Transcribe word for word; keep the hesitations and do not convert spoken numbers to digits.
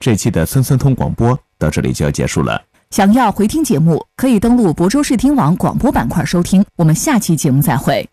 这期的森森通广播到这里就要结束了。 想要回听节目，可以登录亳州视听网广播板块收听。我们下期节目再会。